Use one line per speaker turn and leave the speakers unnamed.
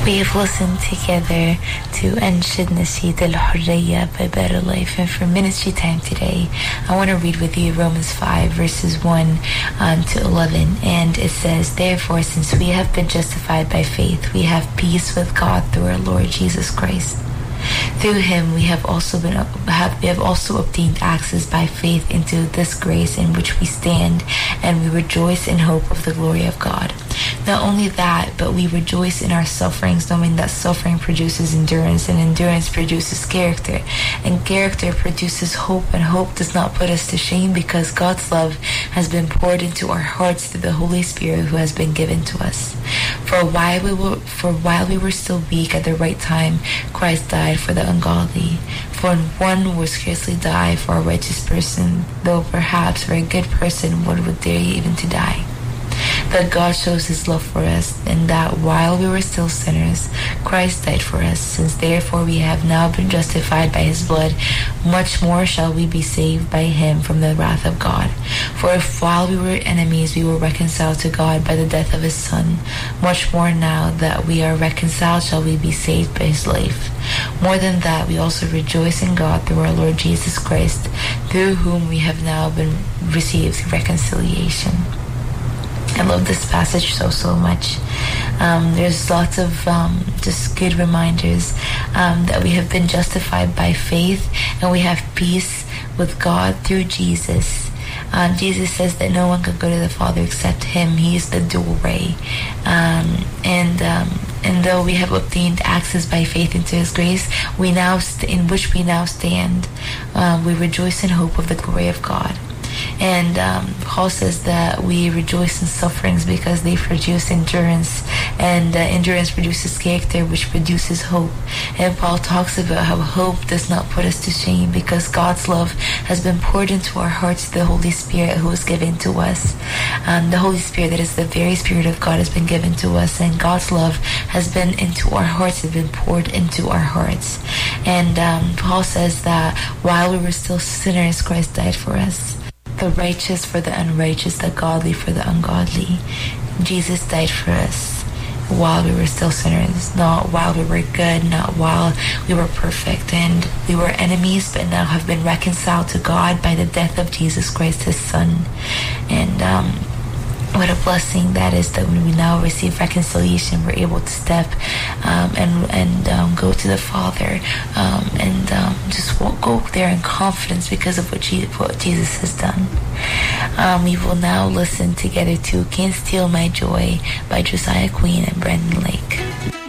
We have listened together to Anshid Nasheed Al-Hurriya by Better Life. And for Ministry Time today, I want to read with you Romans 5 verses 1 to 11. And it says, "Therefore, since we have been justified by faith, we have peace with God through our Lord Jesus Christ. Through him we have also obtained access by faith into this grace in which we stand, and we rejoice in hope of the glory of God. Not only that, but we rejoice in our sufferings, knowing that suffering produces endurance, and endurance produces character, and character produces hope, and hope does not put us to shame, because God's love has been poured into our hearts through the Holy Spirit who has been given to us. For while we were still weak, at the right time Christ died for the ungodly. For one would scarcely die for a righteous person, though perhaps for a good person one would dare even to die. But God shows his love for us, in that while we were still sinners, Christ died for us. Since therefore we have now been justified by his blood, much more shall we be saved by him from the wrath of God. For if while we were enemies we were reconciled to God by the death of his Son, much more now that we are reconciled shall we be saved by his life. More than that, we also rejoice in God through our Lord Jesus Christ, through whom we have now been received reconciliation." I love this passage so much. There's lots of just good reminders that we have been justified by faith, and we have peace with God through Jesus. Jesus says that no one can go to the Father except him. He is the doorway. And though we have obtained access by faith into his grace, in which we now stand, we rejoice in hope of the glory of God. And Paul says that we rejoice in sufferings because they produce endurance, and endurance produces character, which produces hope. And Paul talks about how hope does not put us to shame, because God's love has been poured into our hearts through the Holy Spirit who is given to us. The Holy Spirit, that is the very Spirit of God, has been given to us, and God's love has been into our hearts, has been poured into our hearts. And Paul says that while we were still sinners, Christ died for us. The righteous for the unrighteous, the godly for the ungodly. Jesus died for us while we were still sinners, not while we were good, not while we were perfect. And we were enemies, but now have been reconciled to God by the death of Jesus Christ, his Son. And what a blessing that is, that when we now receive reconciliation, we're able to step and go to the Father and just go there in confidence because of what Jesus has done. We will now listen together to "Can't Steal My Joy" by Josiah Queen and Brendan Lake.